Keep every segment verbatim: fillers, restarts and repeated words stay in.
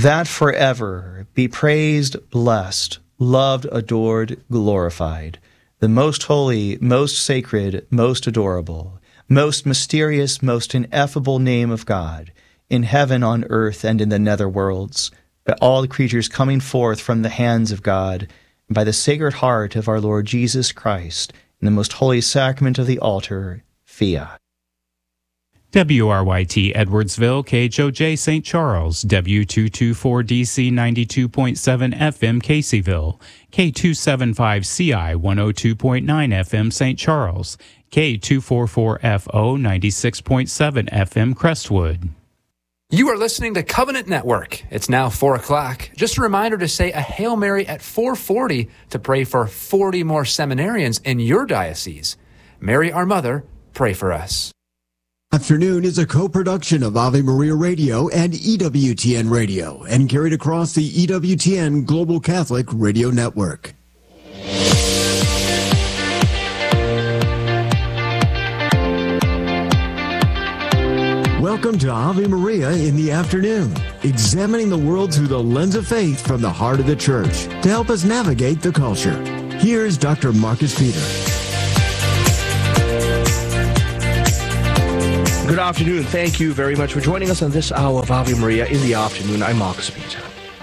that forever be praised, blessed, loved, adored, glorified, the most holy, most sacred, most adorable, most mysterious, most ineffable name of God, in heaven, on earth, and in the nether worlds, by all creatures coming forth from the hands of God, and by the Sacred Heart of our Lord Jesus Christ, in the most holy sacrament of the altar, fiat. W R Y T Edwardsville, K H O J Saint Charles, W two twenty-four D C ninety-two point seven F M Caseyville, K two seventy-five C I one oh two point nine F M Saint Charles, K two forty-four F O ninety-six point seven F M Crestwood. You are listening to Covenant Network. It's now four o'clock. Just a reminder to say a Hail Mary at four forty to pray for forty more seminarians in your diocese. Mary, our Mother, pray for us. Afternoon is a co-production of Ave Maria Radio and E W T N Radio and carried across the E W T N Global Catholic Radio Network. Welcome to Ave Maria in the afternoon, examining the world through the lens of faith from the heart of the Church to help us navigate the culture. Here's Doctor Marcus Peter. Good afternoon. Thank you very much for joining us on this hour of Ave Maria in the afternoon. I'm Marcus Peter.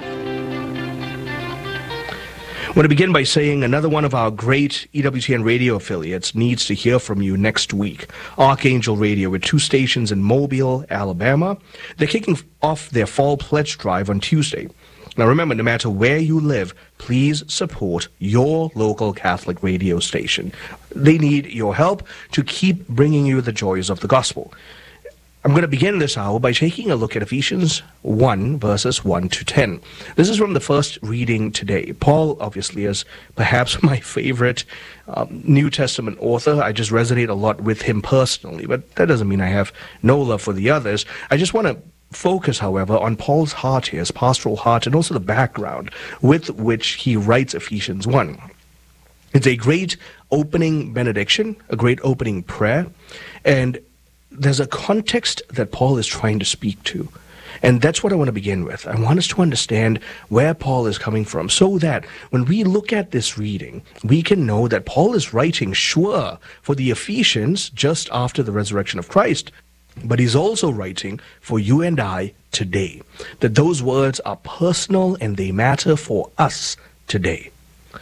I want to begin by saying another one of our great E W T N radio affiliates needs to hear from you next week. Archangel Radio, with two stations in Mobile, Alabama. They're kicking off their fall pledge drive on Tuesday. Now remember, no matter where you live, please support your local Catholic radio station. They need your help to keep bringing you the joys of the gospel. I'm going to begin this hour by taking a look at Ephesians one, verses one to ten. This is from the first reading today. Paul, obviously, is perhaps my favorite um, New Testament author. I just resonate a lot with him personally, but that doesn't mean I have no love for the others. I just want to focus, however, on Paul's heart here, his pastoral heart, and also the background with which he writes Ephesians one. It's a great opening benediction, a great opening prayer, and there's a context that Paul is trying to speak to. And that's what I want to begin with. I want us to understand where Paul is coming from so that when we look at this reading, we can know that Paul is writing, sure, for the Ephesians just after the resurrection of Christ, but he's also writing for you and I today, that those words are personal and they matter for us today.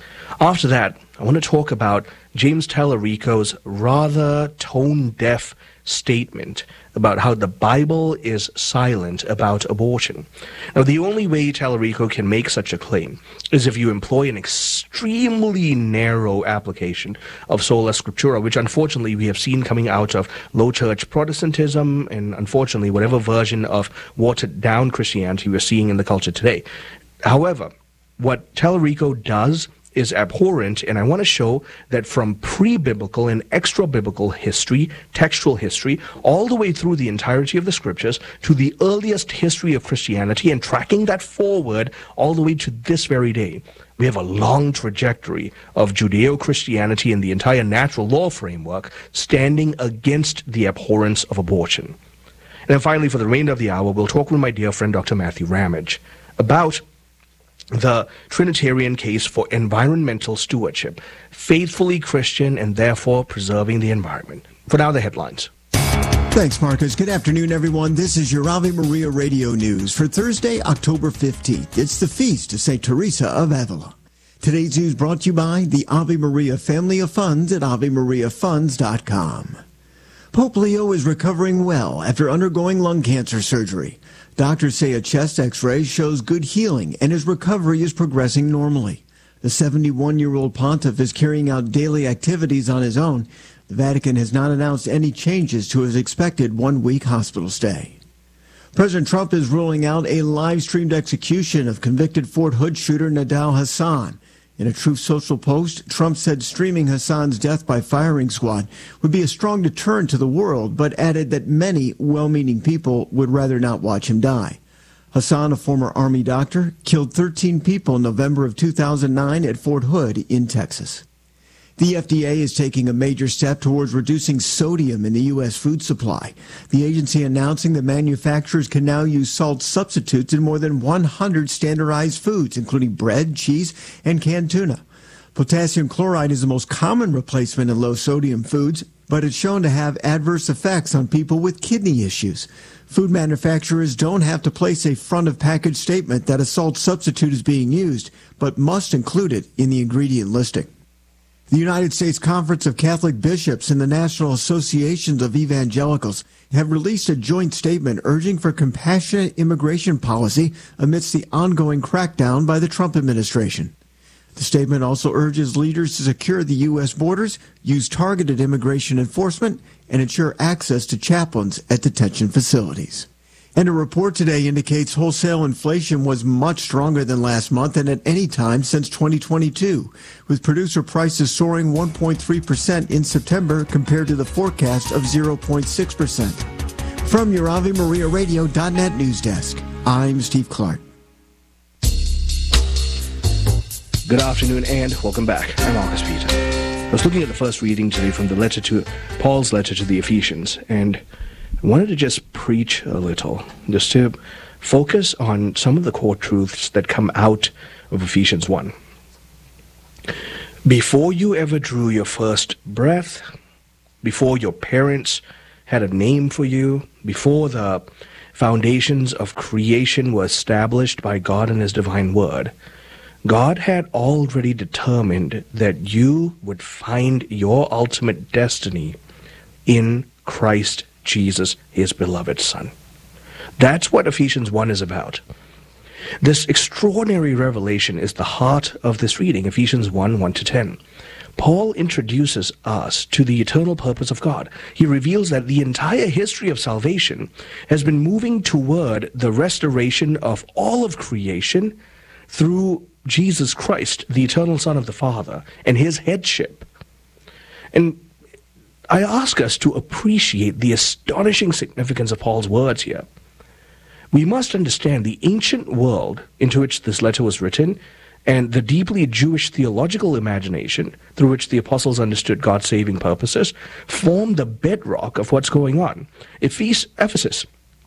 After that, I want to talk about James Tallarico's rather tone-deaf statement about how the Bible is silent about abortion. Now, the only way Tallarico can make such a claim is if you employ an extremely narrow application of sola scriptura, which unfortunately we have seen coming out of low church Protestantism and unfortunately whatever version of watered down Christianity we're seeing in the culture today. However, what Tallarico does is abhorrent, and I want to show that from pre-biblical and extra-biblical history, textual history, all the way through the entirety of the scriptures to the earliest history of Christianity and tracking that forward all the way to this very day, we have a long trajectory of Judeo-Christianity and the entire natural law framework standing against the abhorrence of abortion. And then finally, for the remainder of the hour, we'll talk with my dear friend Doctor Matthew Ramage about the Trinitarian case for environmental stewardship, faithfully Christian and therefore preserving the environment. For now, the headlines. Thanks, Marcus. Good afternoon, everyone. This is your Ave Maria Radio News for Thursday, October fifteenth. It's the feast of Saint Teresa of Avila. Today's news brought to you by the Ave Maria Family of Funds at ave maria funds dot com. Pope Leo is recovering well after undergoing lung cancer surgery. Doctors say a chest x-ray shows good healing and his recovery is progressing normally. The seventy-one-year-old pontiff is carrying out daily activities on his own. The Vatican has not announced any changes to his expected one-week hospital stay. President Trump is ruling out a live-streamed execution of convicted Fort Hood shooter Nidal Hasan. In a Truth Social post, Trump said streaming Hassan's death by firing squad would be a strong deterrent to the world, but added that many well-meaning people would rather not watch him die. Hassan, a former Army doctor, killed thirteen people in November of two thousand nine at Fort Hood in Texas. The F D A is taking a major step towards reducing sodium in the U S food supply. The agency announcing that manufacturers can now use salt substitutes in more than one hundred standardized foods, including bread, cheese, and canned tuna. Potassium chloride is the most common replacement in low-sodium foods, but it's shown to have adverse effects on people with kidney issues. Food manufacturers don't have to place a front-of-package statement that a salt substitute is being used, but must include it in the ingredient listing. The United States Conference of Catholic Bishops and the National Associations of Evangelicals have released a joint statement urging for compassionate immigration policy amidst the ongoing crackdown by the Trump administration. The statement also urges leaders to secure the U S borders, use targeted immigration enforcement, and ensure access to chaplains at detention facilities. And a report today indicates wholesale inflation was much stronger than last month and at any time since twenty twenty-two, with producer prices soaring one point three percent in September compared to the forecast of zero point six percent. From your Ave Maria Radio dot net news desk, I'm Steve Clark. Good afternoon and welcome back. I'm Marcus Peter. I was looking at the first reading today from the letter to Paul's letter to the Ephesians, and I wanted to just preach a little, just to focus on some of the core truths that come out of Ephesians one. Before you ever drew your first breath, before your parents had a name for you, before the foundations of creation were established by God and His divine word, God had already determined that you would find your ultimate destiny in Christ Jesus, His beloved Son. That's what Ephesians one is about. This extraordinary revelation is the heart of this reading, Ephesians one, one to ten. Paul introduces us to the eternal purpose of God. He reveals that the entire history of salvation has been moving toward the restoration of all of creation through Jesus Christ, the eternal Son of the Father, and His headship. And I ask us to appreciate the astonishing significance of Paul's words here. We must understand the ancient world into which this letter was written and the deeply Jewish theological imagination through which the apostles understood God's saving purposes form the bedrock of what's going on. Ephesus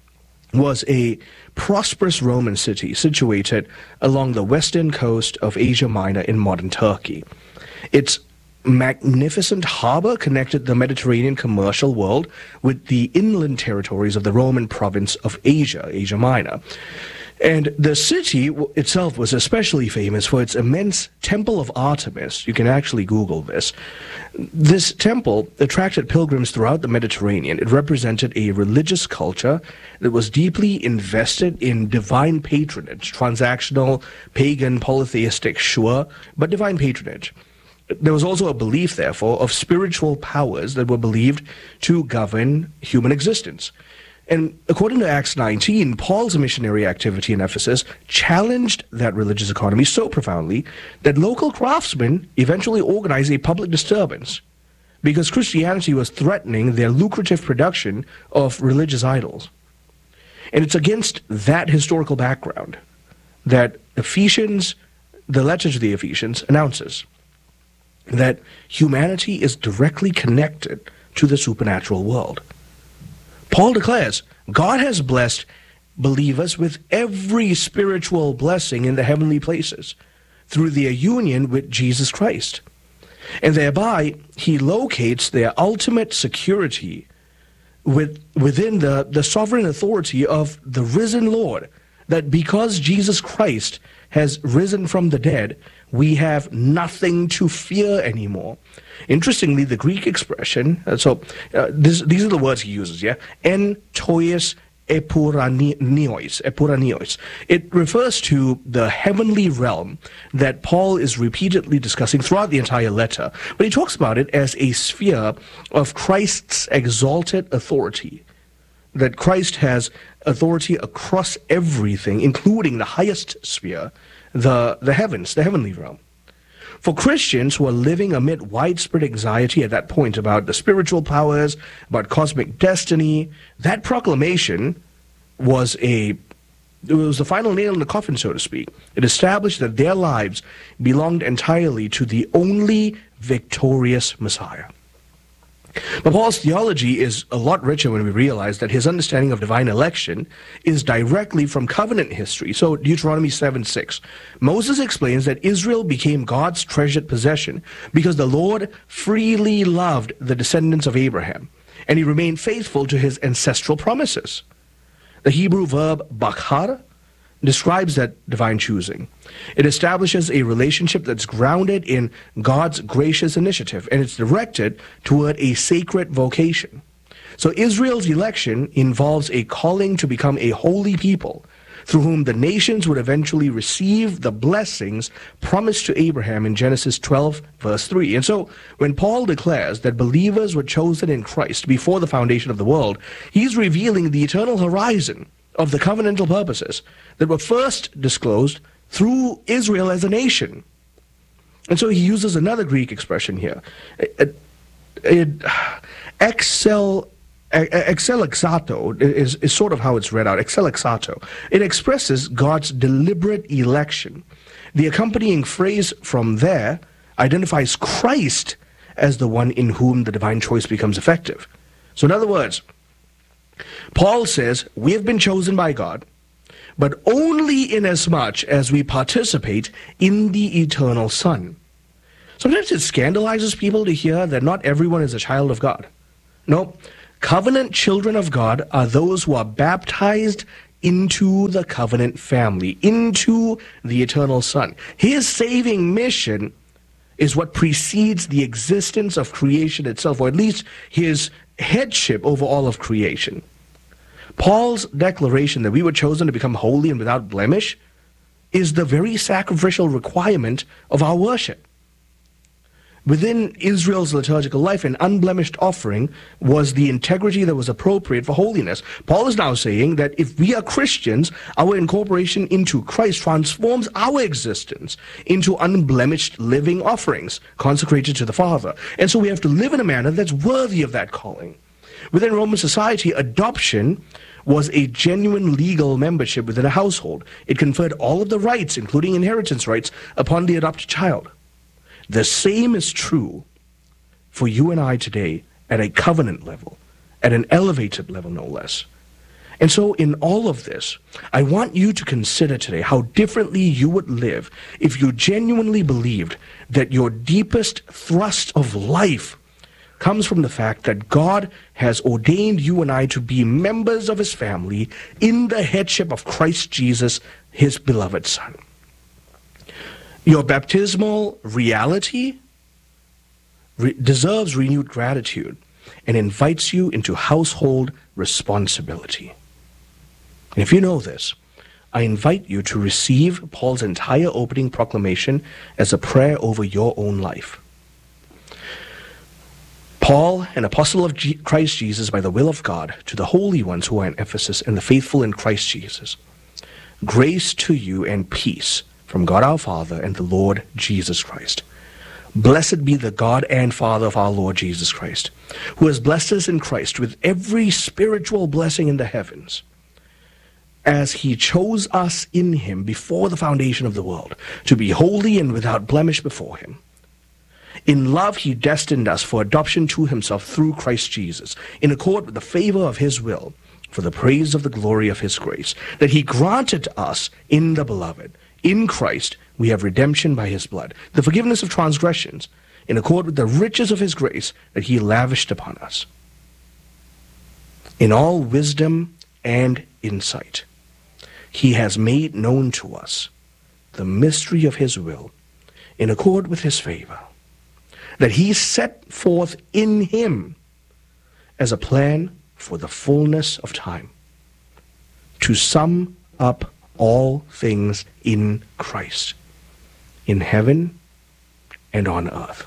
was a prosperous Roman city situated along the western coast of Asia Minor in modern Turkey. Its magnificent harbor connected the Mediterranean commercial world with the inland territories of the Roman province of Asia, Asia Minor. And the city itself was especially famous for its immense Temple of Artemis. You can actually Google this. This temple attracted pilgrims throughout the Mediterranean. It represented a religious culture that was deeply invested in divine patronage, transactional, pagan, polytheistic, sure, but divine patronage. There was also a belief, therefore, of spiritual powers that were believed to govern human existence. And according to Acts nineteen, Paul's missionary activity in Ephesus challenged that religious economy so profoundly that local craftsmen eventually organized a public disturbance because Christianity was threatening their lucrative production of religious idols. And it's against that historical background that Ephesians, the letter to the Ephesians, announces that humanity is directly connected to the supernatural world. Paul declares, God has blessed believers with every spiritual blessing in the heavenly places through their union with Jesus Christ. And thereby, he locates their ultimate security with, within the, the sovereign authority of the risen Lord, that because Jesus Christ has risen from the dead, we have nothing to fear anymore. Interestingly, the Greek expression, uh, so uh, this, these are the words he uses, yeah? En toios epuranios, epuranios. It refers to the heavenly realm that Paul is repeatedly discussing throughout the entire letter. But he talks about it as a sphere of Christ's exalted authority, that Christ has authority across everything, including the highest sphere, the, the heavens, the heavenly realm. For Christians who are living amid widespread anxiety at that point about the spiritual powers, about cosmic destiny, that proclamation was a It was the final nail in the coffin, so to speak. It established that their lives belonged entirely to the only victorious Messiah. But Paul's theology is a lot richer when we realize that his understanding of divine election is directly from covenant history. So Deuteronomy seven six, Moses explains that Israel became God's treasured possession because the Lord freely loved the descendants of Abraham, and he remained faithful to his ancestral promises. The Hebrew verb bachar describes that divine choosing. It establishes a relationship that's grounded in God's gracious initiative, and it's directed toward a sacred vocation. So Israel's election involves a calling to become a holy people, through whom the nations would eventually receive the blessings promised to Abraham in Genesis twelve, verse three. And so when Paul declares that believers were chosen in Christ before the foundation of the world, he's revealing the eternal horizon of the covenantal purposes that were first disclosed through Israel as a nation. And so he uses another Greek expression here. It, it, excel, exelexato is, is sort of how it's read out. Exelexato. It expresses God's deliberate election. The accompanying phrase from there identifies Christ as the one in whom the divine choice becomes effective. So in other words, Paul says we have been chosen by God, but only inasmuch as we participate in the eternal Son. Sometimes it scandalizes people to hear that not everyone is a child of God. No, covenant children of God are those who are baptized into the covenant family, into the eternal Son. His saving mission is what precedes the existence of creation itself, or at least his headship over all of creation. Paul's declaration that we were chosen to become holy and without blemish is the very sacrificial requirement of our worship. Within Israel's liturgical life, an unblemished offering was the integrity that was appropriate for holiness. Paul is now saying that if we are Christians, our incorporation into Christ transforms our existence into unblemished living offerings consecrated to the Father. And so we have to live in a manner that's worthy of that calling. Within Roman society, adoption was a genuine legal membership within a household. It conferred all of the rights, including inheritance rights, upon the adopted child. The same is true for you and I today at a covenant level, at an elevated level, no less. And so in all of this, I want you to consider today how differently you would live if you genuinely believed that your deepest thrust of life comes from the fact that God has ordained you and I to be members of his family in the headship of Christ Jesus, his beloved Son. Your baptismal reality re- deserves renewed gratitude and invites you into household responsibility. And if you know this, I invite you to receive Paul's entire opening proclamation as a prayer over your own life. Paul, an apostle of G- Christ Jesus by the will of God, to the holy ones who are in Ephesus and the faithful in Christ Jesus, grace to you and peace from God our Father and the Lord Jesus Christ. Blessed be the God and Father of our Lord Jesus Christ, who has blessed us in Christ with every spiritual blessing in the heavens, as he chose us in him before the foundation of the world, to be holy and without blemish before him. In love, he destined us for adoption to himself through Christ Jesus, in accord with the favor of his will, for the praise of the glory of his grace, that he granted us in the beloved. In Christ, we have redemption by his blood, the forgiveness of transgressions, in accord with the riches of his grace that he lavished upon us. In all wisdom and insight, he has made known to us the mystery of his will, in accord with his favor, that he set forth in him as a plan for the fullness of time, to sum up all things in Christ, in heaven and on earth.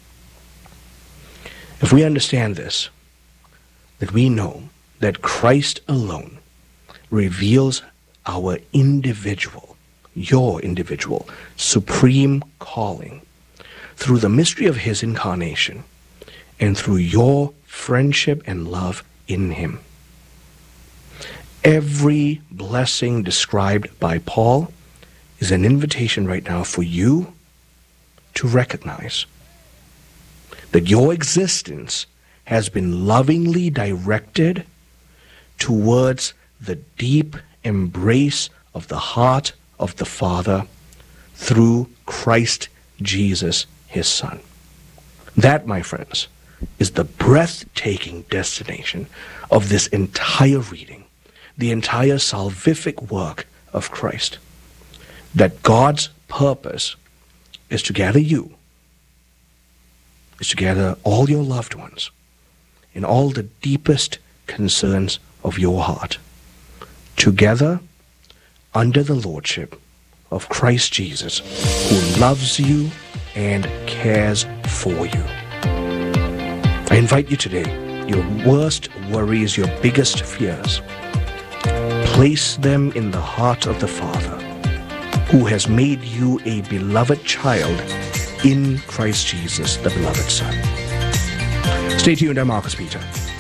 If we understand this, that we know that Christ alone reveals our individual, your individual, supreme calling, through the mystery of his incarnation and through your friendship and love in him. Every blessing described by Paul is an invitation right now for you to recognize that your existence has been lovingly directed towards the deep embrace of the heart of the Father through Christ Jesus, his Son. That, my friends, is the breathtaking destination of this entire reading, the entire salvific work of Christ. That God's purpose is to gather you, is to gather all your loved ones in all the deepest concerns of your heart, together under the lordship of Christ Jesus, who loves you and cares for you. I invite you today, your worst worries, your biggest fears, place them in the heart of the Father, who has made you a beloved child in Christ Jesus, the beloved Son. Stay tuned, I'm Marcus Peter.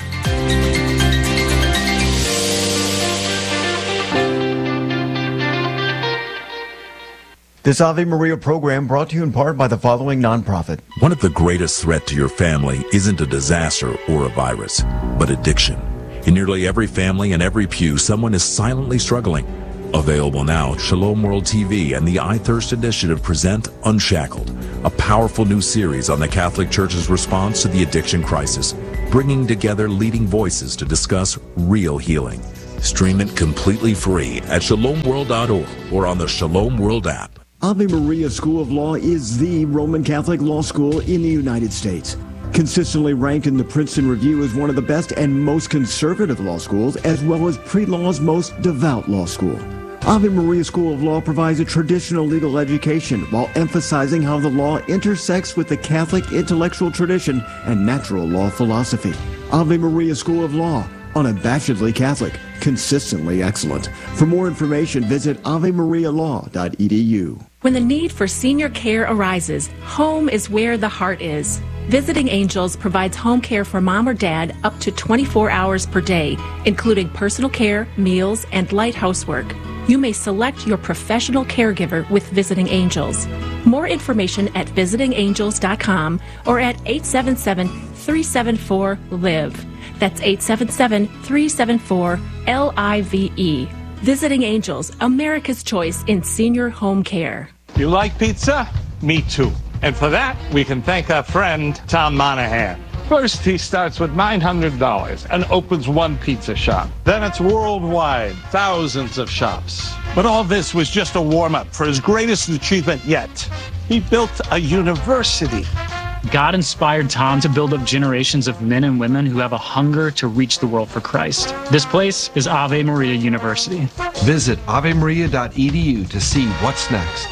This Ave Maria program brought to you in part by the following nonprofit. One of the greatest threats to your family isn't a disaster or a virus, but addiction. In nearly every family and every pew, someone is silently struggling. Available now, Shalom World T V and the I Thirst Initiative present Unshackled, a powerful new series on the Catholic Church's response to the addiction crisis, bringing together leading voices to discuss real healing. Stream it completely free at shalom world dot org or on the Shalom World app. Ave Maria School of Law is the Roman Catholic law school in the United States. Consistently ranked in the Princeton Review as one of the best and most conservative law schools, as well as pre-law's most devout law school. Ave Maria School of Law provides a traditional legal education while emphasizing how the law intersects with the Catholic intellectual tradition and natural law philosophy. Ave Maria School of Law, unabashedly Catholic, consistently excellent. For more information, visit ave maria law dot e d u. When the need for senior care arises, home is where the heart is. Visiting Angels provides home care for mom or dad up to twenty-four hours per day, including personal care, meals, and light housework. You may select your professional caregiver with Visiting Angels. More information at visiting angels dot com or at eight seven seven, three seven four, L I V E. That's eight seven seven, three seven four, L I V E. Visiting Angels, America's choice in senior home care. You like pizza? Me too. And for that, we can thank our friend, Tom Monahan. First, he starts with nine hundred dollars and opens one pizza shop. Then it's worldwide, thousands of shops. But all this was just a warm-up for his greatest achievement yet. He built a university. God inspired Tom to build up generations of men and women who have a hunger to reach the world for Christ. This place is Ave Maria University. Visit ave maria dot e d u to see what's next.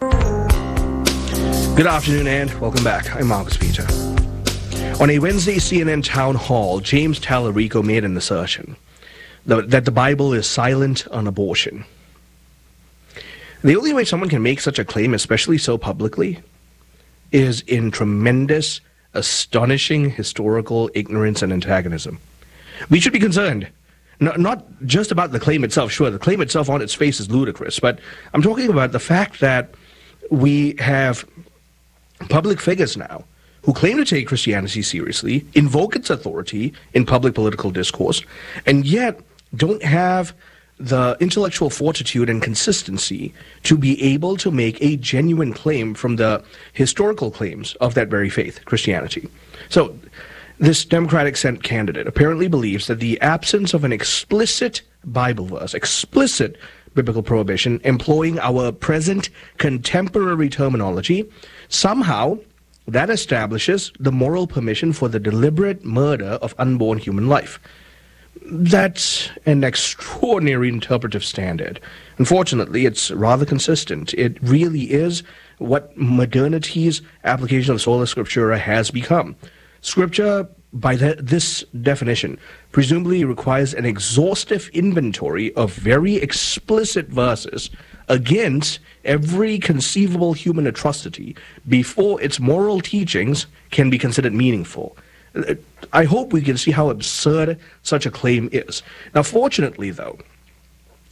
Good afternoon and welcome back. I'm Marcus Peter. On a Wednesday C N N town hall, James Tallarico made an assertion that the Bible is silent on abortion. The only way someone can make such a claim, especially so publicly, is in tremendous, astonishing historical ignorance and antagonism. We should be concerned, no, not just about the claim itself. Sure, the claim itself on its face is ludicrous, but I'm talking about the fact that we have public figures now who claim to take Christianity seriously, invoke its authority in public political discourse, and yet don't have the intellectual fortitude and consistency to be able to make a genuine claim from the historical claims of that very faith, Christianity. So this Democratic Senate candidate apparently believes that the absence of an explicit Bible verse, explicit biblical prohibition employing our present contemporary terminology, somehow that establishes the moral permission for the deliberate murder of unborn human life. That's an extraordinary interpretive standard. Unfortunately, it's rather consistent. It really is what modernity's application of sola scriptura has become. Scripture, by the, this definition, presumably requires an exhaustive inventory of very explicit verses against every conceivable human atrocity before its moral teachings can be considered meaningful. I hope we can see how absurd such a claim is. Now, fortunately, though,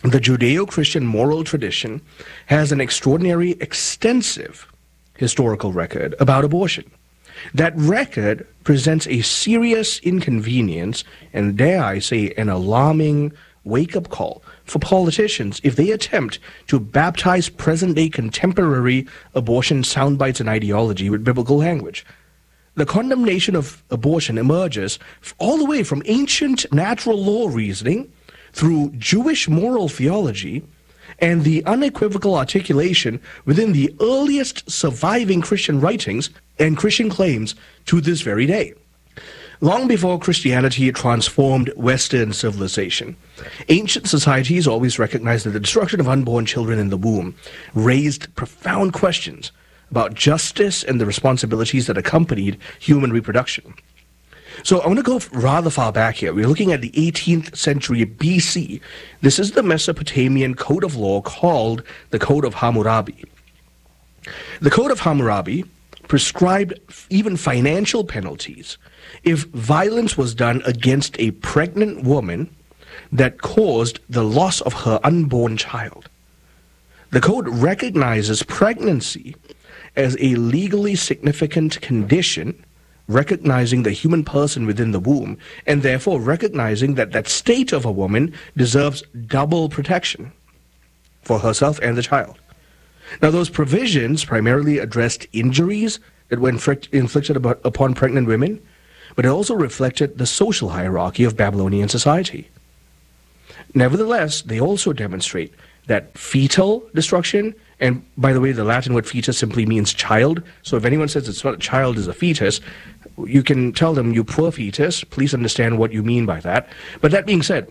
the Judeo-Christian moral tradition has an extraordinary, extensive historical record about abortion. That record presents a serious inconvenience, and dare I say, an alarming wake-up call for politicians if they attempt to baptize present-day contemporary abortion soundbites and ideology with biblical language. The condemnation of abortion emerges all the way from ancient natural law reasoning through Jewish moral theology and the unequivocal articulation within the earliest surviving Christian writings and Christian claims to this very day. Long before Christianity transformed Western civilization, ancient societies always recognized that the destruction of unborn children in the womb raised profound questions about justice and the responsibilities that accompanied human reproduction. So I want to go rather far back here. We're looking at the eighteenth century B C. This is the Mesopotamian code of law called the Code of Hammurabi. The Code of Hammurabi prescribed even financial penalties if violence was done against a pregnant woman that caused the loss of her unborn child. The code recognizes pregnancy as a legally significant condition, recognizing the human person within the womb, and therefore recognizing that that state of a woman deserves double protection for herself and the child. Now, those provisions primarily addressed injuries that were inflict, inflicted about, upon pregnant women, but it also reflected the social hierarchy of Babylonian society. Nevertheless, they also demonstrate that fetal destruction, and by the way, the Latin word fetus simply means child, so if anyone says it's not a child, it's a fetus, you can tell them, you poor fetus, please understand what you mean by that. But that being said,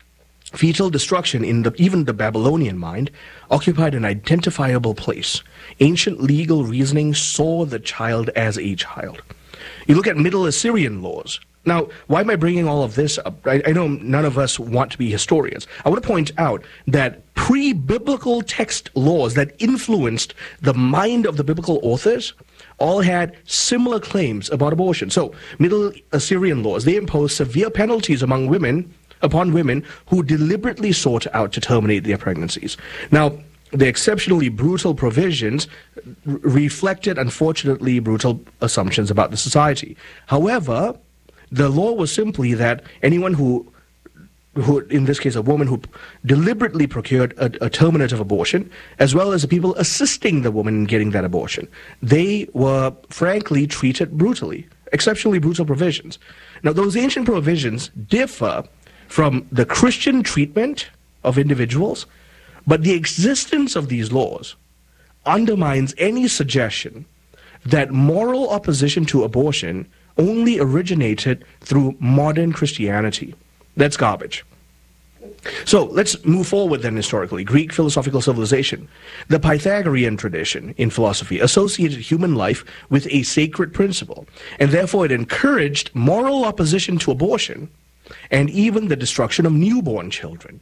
fetal destruction in the, even the Babylonian mind occupied an identifiable place. Ancient legal reasoning saw the child as a child. You look at Middle Assyrian laws. Now, why am I bringing all of this up? I, I know none of us want to be historians. I want to point out that pre-biblical text laws that influenced the mind of the biblical authors all had similar claims about abortion. So, Middle Assyrian laws, they imposed severe penalties among women, upon women who deliberately sought out to terminate their pregnancies. Now, the exceptionally brutal provisions reflected, unfortunately, brutal assumptions about the society. However, the law was simply that anyone who, who in this case a woman who deliberately procured a, a terminative abortion, as well as the people assisting the woman in getting that abortion, they were frankly treated brutally, exceptionally brutal provisions. Now, those ancient provisions differ from the Christian treatment of individuals, but the existence of these laws undermines any suggestion that moral opposition to abortion only originated through modern Christianity. That's garbage. So let's move forward then historically. Greek philosophical civilization. The Pythagorean tradition in philosophy associated human life with a sacred principle, and therefore it encouraged moral opposition to abortion and even the destruction of newborn children.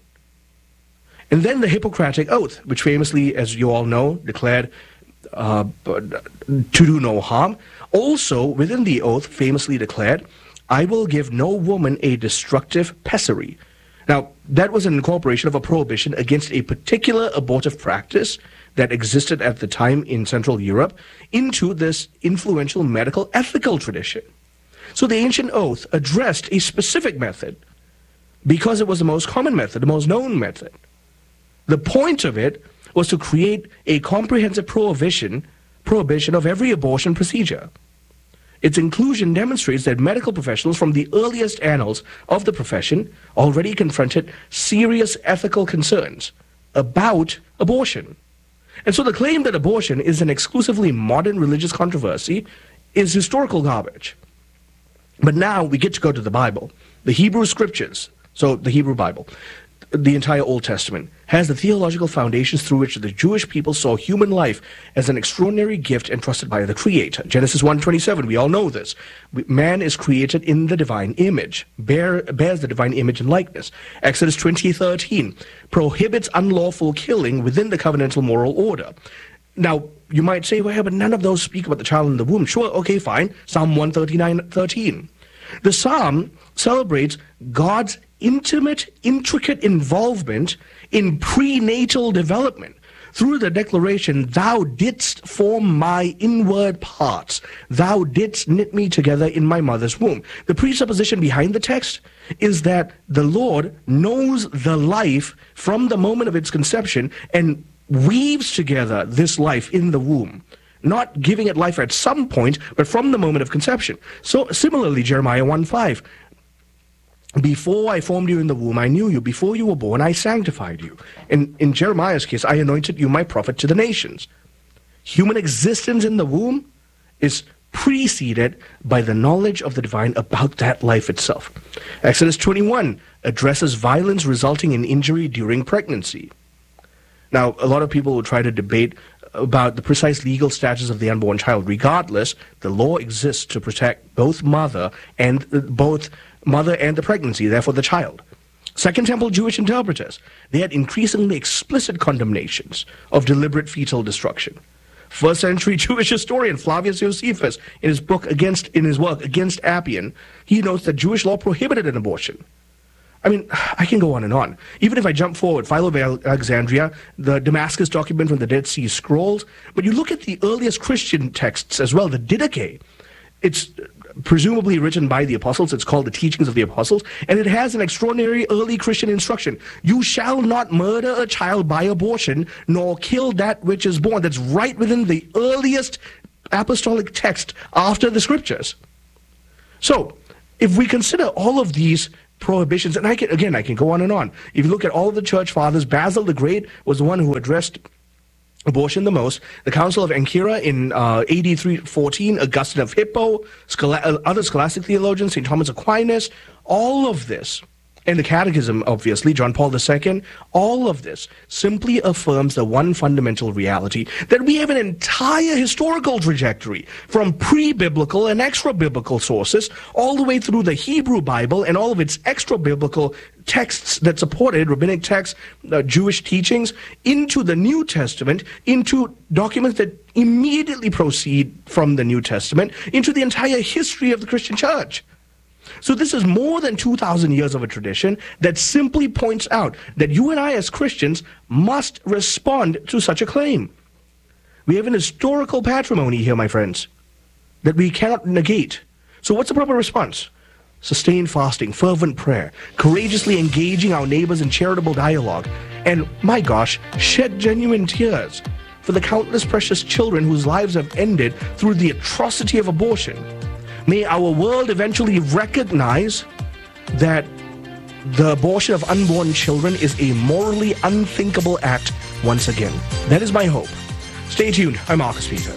And then the Hippocratic Oath, which famously, as you all know, declared uh, to do no harm, also within the oath famously declared, I will give no woman a destructive pessary. Now, that was an incorporation of a prohibition against a particular abortive practice that existed at the time in Central Europe into this influential medical ethical tradition. So the ancient oath addressed a specific method because it was the most common method, the most known method. The point of it was to create a comprehensive prohibition, prohibition of every abortion procedure. Its inclusion demonstrates that medical professionals from the earliest annals of the profession already confronted serious ethical concerns about abortion. And so the claim that abortion is an exclusively modern religious controversy is historical garbage. But now we get to go to the Bible. The Hebrew Scriptures, so the Hebrew Bible, the entire Old Testament, has the theological foundations through which the Jewish people saw human life as an extraordinary gift entrusted by the Creator. Genesis one twenty-seven, we all know this. Man is created in the divine image, bear, bears the divine image and likeness. Exodus twenty thirteen prohibits unlawful killing within the covenantal moral order. Now, you might say, well, but none of those speak about the child in the womb. Sure, okay, fine. Psalm one thirty-nine thirteen. The psalm celebrates God's intimate, intricate involvement in prenatal development. Through the declaration, thou didst form my inward parts. Thou didst knit me together in my mother's womb. The presupposition behind the text is that the Lord knows the life from the moment of its conception and weaves together this life in the womb, not giving it life at some point, but from the moment of conception. So similarly, Jeremiah one five, before I formed you in the womb, I knew you. Before you were born, I sanctified you. And in Jeremiah's case, I anointed you my prophet to the nations. Human existence in the womb is preceded by the knowledge of the divine about that life itself. Exodus twenty-one addresses violence resulting in injury during pregnancy. Now, a lot of people will try to debate about the precise legal status of the unborn child. Regardless, the law exists to protect both mother and uh, both mother and the pregnancy, therefore the child. Second Temple Jewish interpreters, they had increasingly explicit condemnations of deliberate fetal destruction. First century Jewish historian Flavius Josephus, in his book against, in his work Against Appian, he notes that Jewish law prohibited an abortion. I mean, I can go on and on. Even if I jump forward, Philo of Alexandria, the Damascus document from the Dead Sea Scrolls, but you look at the earliest Christian texts as well, the Didache, it's presumably written by the apostles. It's called the Teachings of the Apostles, and it has an extraordinary early Christian instruction. You shall not murder a child by abortion, nor kill that which is born. That's right within the earliest apostolic text after the scriptures. So, if we consider all of these prohibitions, and I can, again, I can go on and on. If you look at all of the church fathers, Basil the Great was the one who addressed abortion the most. The Council of Ancyra in uh, A D three fourteen, Augustine of Hippo, Schola uh, other scholastic theologians, Saint Thomas Aquinas, all of this, and the Catechism, obviously, John Paul the Second, all of this simply affirms the one fundamental reality, that we have an entire historical trajectory from pre-biblical and extra-biblical sources all the way through the Hebrew Bible and all of its extra-biblical texts that supported rabbinic texts, uh, Jewish teachings, into the New Testament, into documents that immediately proceed from the New Testament, into the entire history of the Christian church. So this is more than two thousand years of a tradition that simply points out that you and I as Christians must respond to such a claim. We have an historical patrimony here, my friends, that we cannot negate. So what's the proper response? Sustained fasting, fervent prayer, courageously engaging our neighbors in charitable dialogue, and, my gosh, shed genuine tears for the countless precious children whose lives have ended through the atrocity of abortion. May our world eventually recognize that the abortion of unborn children is a morally unthinkable act once again. That is my hope. Stay tuned. I'm Marcus Peter.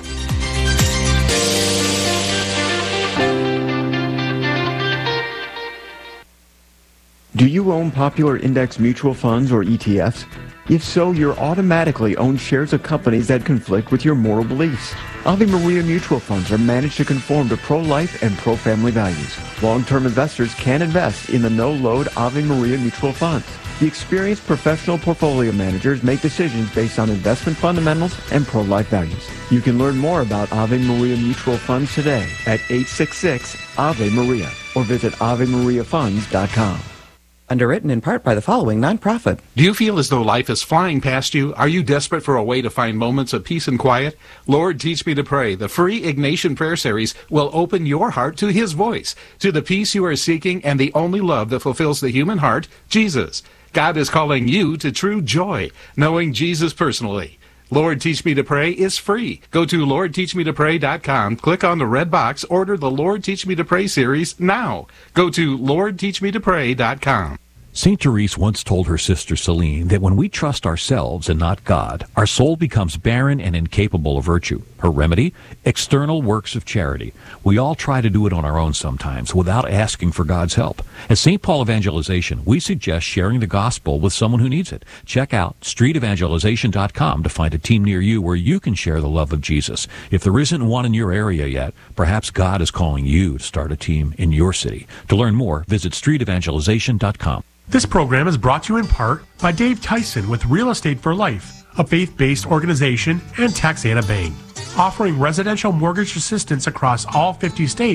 Do you own popular index mutual funds or E T Fs? If so, you're automatically own shares of companies that conflict with your moral beliefs. Ave Maria mutual funds are managed to conform to pro-life and pro-family values. Long-term investors can invest in the no-load Ave Maria mutual funds. The experienced professional portfolio managers make decisions based on investment fundamentals and pro-life values. You can learn more about Ave Maria mutual funds today at eight six six Ave Maria or visit ave maria funds dot com. Underwritten in part by the following nonprofit. Do you feel as though life is flying past you? Are you desperate for a way to find moments of peace and quiet? Lord, Teach Me to Pray, the free Ignatian Prayer Series, will open your heart to His voice, to the peace you are seeking and the only love that fulfills the human heart, Jesus. God is calling you to true joy, knowing Jesus personally. Lord, Teach Me to Pray is free. Go to lord teach me to pray dot com, click on the red box, order the Lord Teach Me to Pray series now. Go to lord teach me to pray dot com. Saint Therese once told her sister Celine that when we trust ourselves and not God, our soul becomes barren and incapable of virtue. Her remedy? External works of charity. We all try to do it on our own sometimes without asking for God's help. At Saint Paul Evangelization, we suggest sharing the gospel with someone who needs it. Check out street evangelization dot com to find a team near you where you can share the love of Jesus. If there isn't one in your area yet, perhaps God is calling you to start a team in your city. To learn more, visit street evangelization dot com. This program is brought to you in part by Dave Tyson with Real Estate for Life, a faith-based organization, and Taxana Bank, offering residential mortgage assistance across all fifty states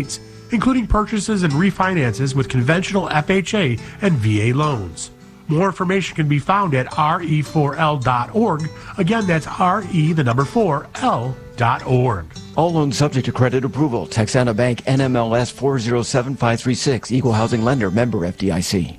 including purchases and refinances with conventional F H A and V A loans. More information can be found at R E four L dot org. Again, that's R E, the number four, L dot org. All loans subject to credit approval. Texana Bank, N M L S four zero seven five three six. Equal housing lender, member F D I C.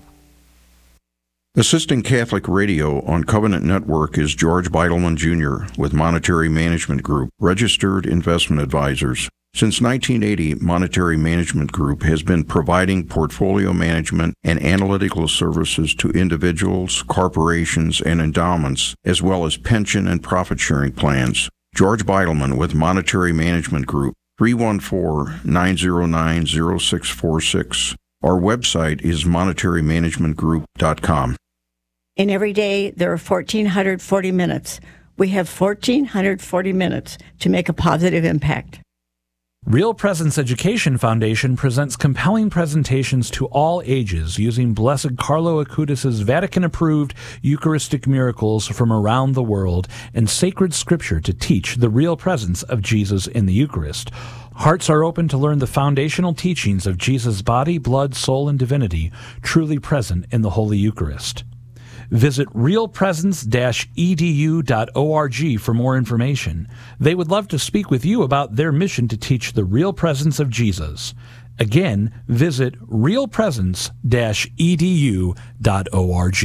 Assisting Catholic Radio on Covenant Network is George Beidelman Junior with Monetary Management Group, registered investment advisors. Since nineteen eighty, Monetary Management Group has been providing portfolio management and analytical services to individuals, corporations, and endowments, as well as pension and profit-sharing plans. George Beidelman with Monetary Management Group, three one four, nine zero nine, zero six four six. Our website is monetary management group dot com. And every day there are one thousand four hundred forty minutes. We have one thousand four hundred forty minutes to make a positive impact. Real Presence Education Foundation presents compelling presentations to all ages using Blessed Carlo Acutis' Vatican-approved Eucharistic miracles from around the world and sacred scripture to teach the real presence of Jesus in the Eucharist. Hearts are open to learn the foundational teachings of Jesus' body, blood, soul, and divinity truly present in the Holy Eucharist. Visit real presence dash e d u dot org for more information. They would love to speak with you about their mission to teach the real presence of Jesus. Again, visit real presence dash e d u dot org.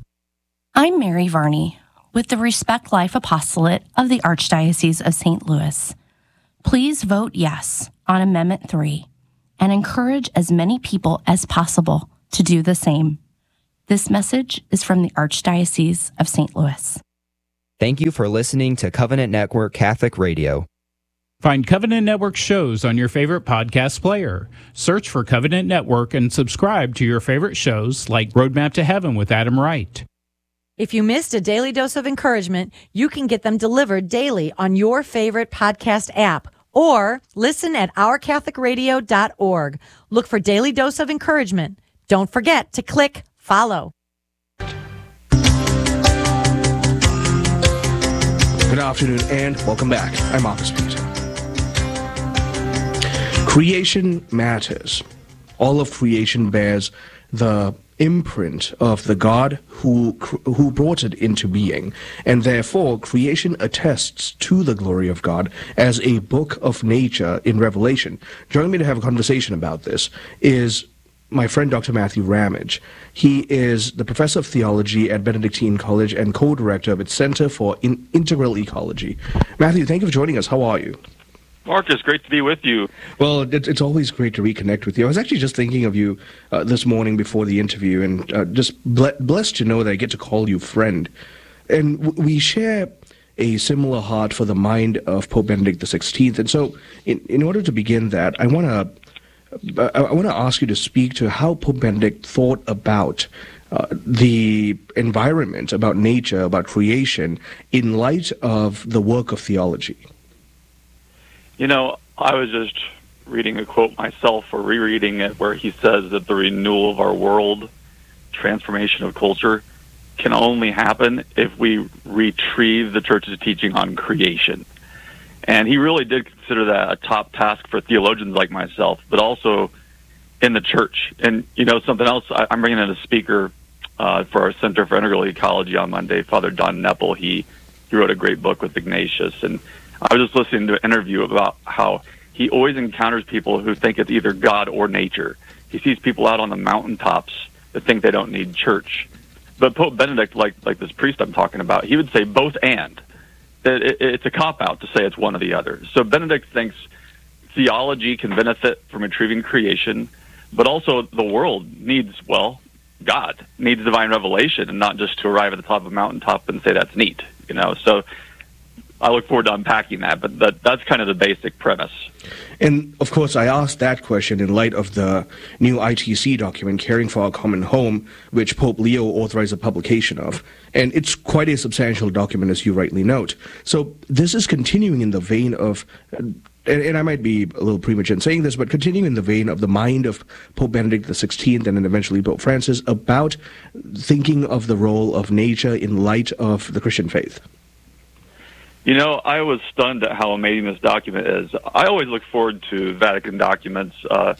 I'm Mary Varney with the Respect Life Apostolate of the Archdiocese of Saint Louis. Please vote yes on Amendment three and encourage as many people as possible to do the same. This message is from the Archdiocese of Saint Louis. Thank you for listening to Covenant Network Catholic Radio. Find Covenant Network shows on your favorite podcast player. Search for Covenant Network and subscribe to your favorite shows like Roadmap to Heaven with Adam Wright. If you missed a daily dose of encouragement, you can get them delivered daily on your favorite podcast app or listen at our catholic radio dot org. Look for Daily Dose of Encouragement. Don't forget to click follow. Good afternoon and welcome back. I'm Marcus Peter. Creation matters. All of creation bears the imprint of the God who who brought it into being, and therefore creation attests to the glory of God as a book of nature in Revelation. Joining me to have a conversation about this is my friend Doctor Matthew Ramage. He is the professor of theology at Benedictine College and co-director of its Center for in- Integral Ecology. Matthew, thank you for joining us. How are you? Marcus, great to be with you. Well, it, it's always great to reconnect with you. I was actually just thinking of you uh, this morning before the interview, and uh, just ble- blessed to know that I get to call you friend. And w- we share a similar heart for the mind of Pope Benedict the sixteenth. And so, in, in order to begin that, I want to I, I want to ask you to speak to how Pope Benedict thought about uh, the environment, about nature, about creation, in light of the work of theology. You know, I was just reading a quote myself, or rereading it, where he says that the renewal of our world, transformation of culture, can only happen if we retrieve the Church's teaching on creation. And he really did consider that a top task for theologians like myself, but also in the Church. And, you know, something else, I, I'm bringing in a speaker uh, for our Center for Integral Ecology on Monday, Father Don Nepple. He, he wrote a great book with Ignatius, and I was just listening to an interview about how he always encounters people who think it's either God or nature. He sees people out on the mountaintops that think they don't need church. But Pope Benedict, like like this priest I'm talking about, he would say both and. It, it, it's a cop-out to say it's one or the other. So Benedict thinks theology can benefit from retrieving creation, but also the world needs, well, God, needs divine revelation, and not just to arrive at the top of a mountaintop and say that's neat, you know. So I look forward to unpacking that, but that, that's kind of the basic premise. And, of course, I asked that question in light of the new I T C document, Caring for Our Common Home, which Pope Leo authorized the publication of. And it's quite a substantial document, as you rightly note. So this is continuing in the vein of, and, and I might be a little premature in saying this, but continuing in the vein of the mind of Pope Benedict the sixteenth and then eventually Pope Francis about thinking of the role of nature in light of the Christian faith. You know, I was stunned at how amazing this document is. I always look forward to Vatican documents. Uh,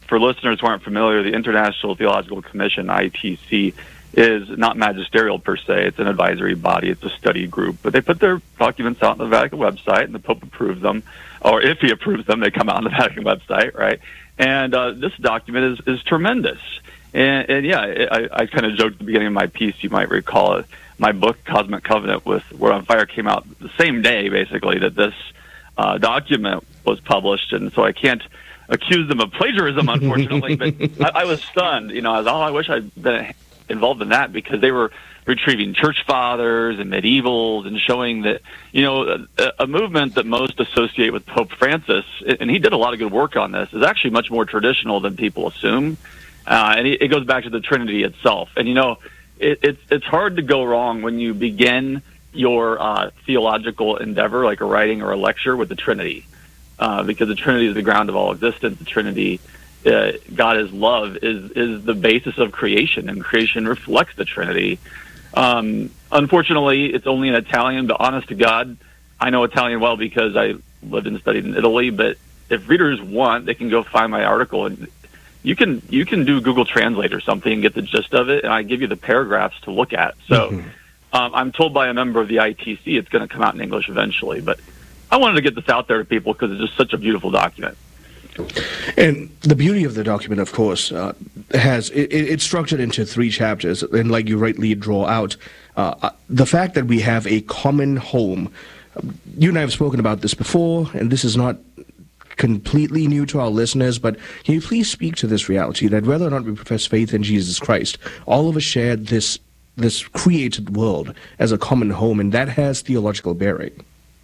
for listeners who aren't familiar, the International Theological Commission, I T C, is not magisterial per se. It's an advisory body. It's a study group. But they put their documents out on the Vatican website, and the Pope approves them. Or if he approves them, they come out on the Vatican website, right? And uh, this document is, is tremendous. And, and yeah, I, I kind of joked at the beginning of my piece, you might recall it, my book, Cosmic Covenant with Word on Fire, came out the same day, basically, that this uh, document was published. And so I can't accuse them of plagiarism, unfortunately. But I, I was stunned. You know, I was, oh, I wish I'd been involved in that, because they were retrieving church fathers and medievals and showing that, you know, a, a movement that most associate with Pope Francis, and he did a lot of good work on this, is actually much more traditional than people assume. Uh, and it goes back to the Trinity itself. And, you know, it, it's, it's hard to go wrong when you begin your uh, theological endeavor, like a writing or a lecture, with the Trinity, uh, because the Trinity is the ground of all existence. The Trinity, uh, God is love, is, is the basis of creation, and creation reflects the Trinity. Um, unfortunately, it's only in Italian, but honest to God, I know Italian well because I lived and studied in Italy. But if readers want, they can go find my article, and you can you can do Google Translate or something and get the gist of it, and I give you the paragraphs to look at. So mm-hmm. um, I'm told by a member of the I T C it's going to come out in English eventually, but I wanted to get this out there to people because it's just such a beautiful document. And the beauty of the document, of course, uh, has it, it's structured into three chapters, and like you rightly draw out, uh, the fact that we have a common home. You and I have spoken about this before, and this is not completely new to our listeners, but can you please speak to this reality that whether or not we profess faith in Jesus Christ, all of us share this this created world as a common home, and that has theological bearing.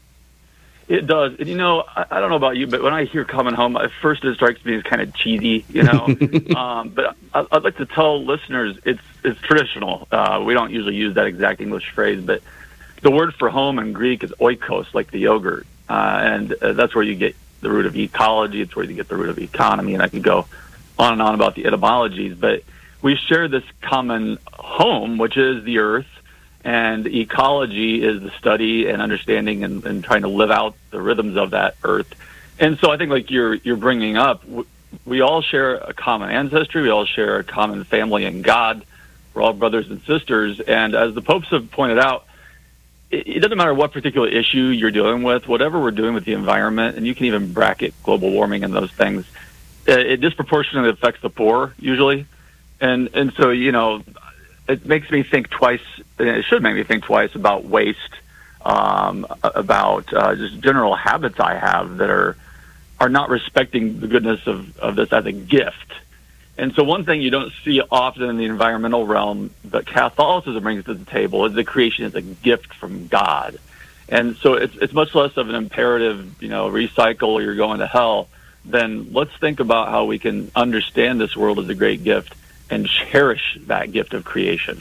It does. And, you know, I, I don't know about you, but when I hear common home, at first it strikes me as kind of cheesy, you know. um, but I, I'd like to tell listeners it's it's traditional. Uh, we don't usually use that exact English phrase, but the word for home in Greek is oikos, like the yogurt. Uh, and uh, that's where you get the root of ecology. It's where you get the root of economy. And I could go on and on about the etymologies. But we share this common home, which is the earth. And ecology is the study and understanding and, and trying to live out the rhythms of that earth. And so I think, like you're you're bringing up, we all share a common ancestry. We all share a common family in God. We're all brothers and sisters. And as the popes have pointed out, it, it doesn't matter what particular issue you're dealing with, whatever we're doing with the environment, and you can even bracket global warming and those things, it, it disproportionately affects the poor, usually. And and so, you know, it makes me think twice, it should make me think twice about waste, um, about uh, just general habits I have that are are not respecting the goodness of, of this as a gift. And so one thing you don't see often in the environmental realm that Catholicism brings to the table is that creation is a gift from God. And so it's it's much less of an imperative, you know, recycle or you're going to hell, than let's think about how we can understand this world as a great gift and cherish that gift of creation.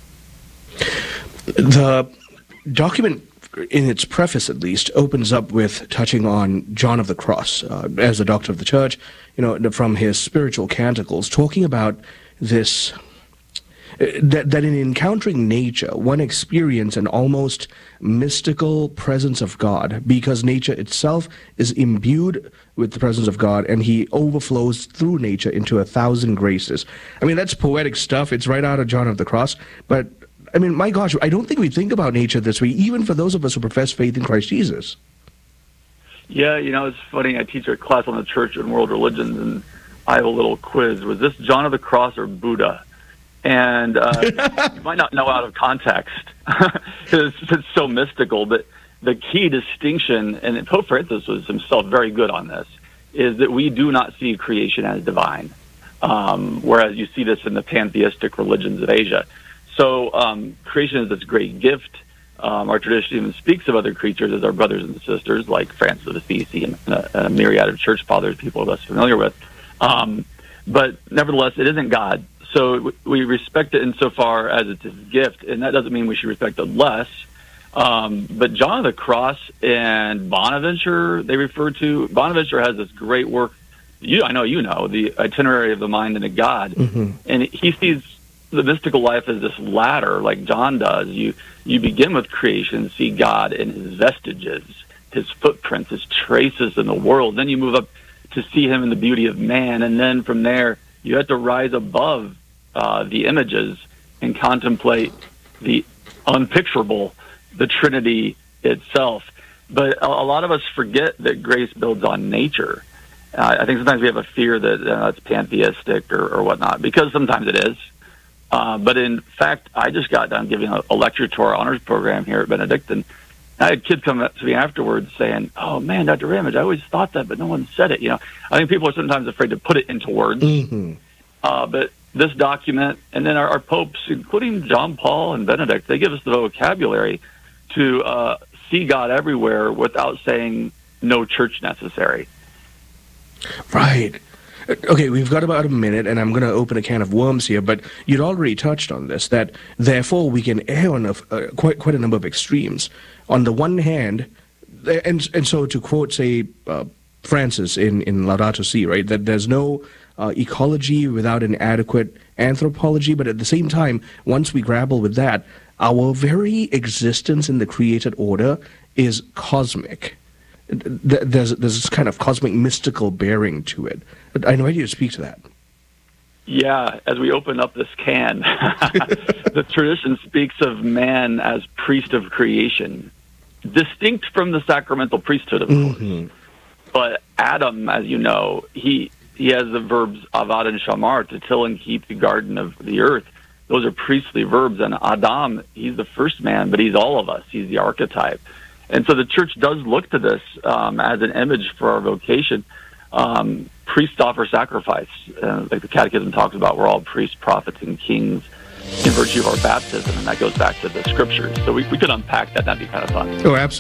The document, in its preface at least, opens up with touching on John of the Cross, uh, as a doctor of the church, you know, from his spiritual canticles, talking about this, uh, that, that in encountering nature, one experience an almost mystical presence of God, because nature itself is imbued with the presence of God, and he overflows through nature into a thousand graces. I mean, that's poetic stuff. It's right out of John of the Cross. But, I mean, my gosh, I don't think we think about nature this way, even for those of us who profess faith in Christ Jesus. Yeah, you know, it's funny. I teach a class on the church and world religions, and I have a little quiz. Was this John of the Cross or Buddha? And uh, you might not know out of context because it's, it's so mystical, but the key distinction, and Pope Francis was himself very good on this, is that we do not see creation as divine, um, whereas you see this in the pantheistic religions of Asia. So um, creation is this great gift. Um, our tradition even speaks of other creatures as our brothers and sisters, like Francis of Assisi and a, and a myriad of church fathers people are less familiar with. Um, but nevertheless, it isn't God. So we respect it insofar as it's his gift, and that doesn't mean we should respect it less. Um, but John of the Cross and Bonaventure, they refer to, Bonaventure has this great work, you, I know you know, the Itinerary of the Mind into God, mm-hmm. and he sees the mystical life as this ladder, like John does. You you begin with creation, see God in his vestiges, his footprints, his traces in the world. Then you move up to see him in the beauty of man. And then from there, you have to rise above uh, the images and contemplate the unpicturable, the Trinity itself. But a, a lot of us forget that grace builds on nature. Uh, I think sometimes we have a fear that uh, it's pantheistic or, or whatnot, because sometimes it is. Uh, but in fact, I just got done giving a, a lecture to our honors program here at Benedictine. I had kids come up to me afterwards saying, "Oh man, Doctor Ramage, I always thought that, but no one said it." You know, I think people are sometimes afraid to put it into words. Mm-hmm. Uh, but this document, and then our, our popes, including John Paul and Benedict, they give us the vocabulary to uh, see God everywhere without saying no church necessary. Right. Okay, we've got about a minute, and I'm going to open a can of worms here, but you'd already touched on this, that therefore we can err on a, uh, quite, quite a number of extremes. On the one hand, and and so to quote, say, uh, Francis in, in Laudato Si', right, that there's no uh, ecology without an adequate anthropology, but at the same time, once we grapple with that, our very existence in the created order is cosmic. There's, there's this kind of cosmic mystical bearing to it. I invite you to speak to that. Yeah, as we open up this can, the tradition speaks of man as priest of creation, distinct from the sacramental priesthood, of mm-hmm. course. But Adam, as you know, he he has the verbs avad and shamar, to till and keep the garden of the earth. Those are priestly verbs. And Adam, he's the first man, but he's all of us. He's the archetype. And so the church does look to this um, as an image for our vocation. Um, priests offer sacrifice. Uh, like the Catechism talks about, we're all priests, prophets, and kings in virtue of our baptism, and that goes back to the Scriptures. So we, we could unpack that. That'd be kind of fun. Oh, absolutely.